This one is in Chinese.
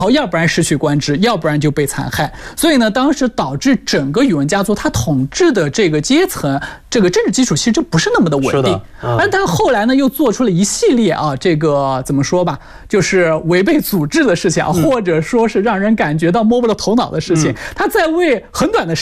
要不然失去官职，要不然就被残害。所以呢，当时导致整个宇文家族他统治的这个阶层，这个政治基础其实就不是那么的稳定。而他后来呢，又做出了一系列这个怎么说吧，就是违背祖制的事情或者说是让人感觉到摸不着头脑的事情。他在为很短的时间